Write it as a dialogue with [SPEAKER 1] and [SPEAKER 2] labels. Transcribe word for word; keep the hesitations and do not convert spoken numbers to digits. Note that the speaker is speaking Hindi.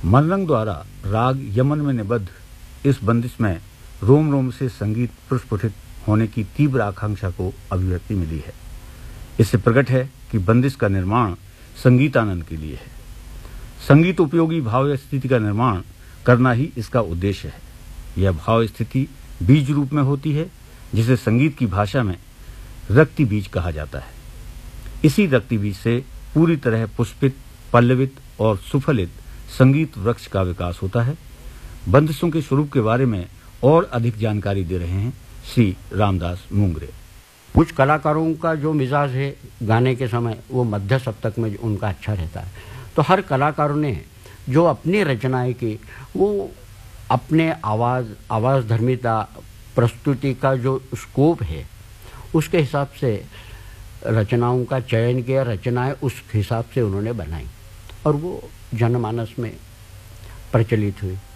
[SPEAKER 1] मनरंग द्वारा राग यमन में निबद्ध इस बंदिश में रोम रोम से संगीत प्रस्फुटित होने की तीव्र आकांक्षा को अभिव्यक्ति मिली है। इससे प्रकट है कि बंदिश का निर्माण संगीतानंद के लिए है। संगीत उपयोगी भाव स्थिति का निर्माण करना ही इसका उद्देश्य है। यह भाव स्थिति बीज रूप में होती है, जिसे संगीत की भाषा में रक्ति बीज कहा जाता है। इसी रक्ति बीज से पूरी तरह पुष्पित, पल्लवित और सुफलित संगीत वृक्ष का विकास होता है। बंदिशों के स्वरूप के बारे में और अधिक जानकारी दे रहे हैं श्री रामदास मुंगरे।
[SPEAKER 2] कुछ कलाकारों का जो मिजाज है गाने के समय, वो मध्य सप्तक में उनका अच्छा रहता है। तो हर कलाकारों ने जो अपनी रचनाएं की, वो अपने आवाज़ आवाज़ धर्मिता प्रस्तुति का जो स्कोप है उसके हिसाब से रचनाओं का चयन किया, रचनाएं उस हिसाब से उन्होंने बनाई और वो जनमानस में प्रचलित हुई।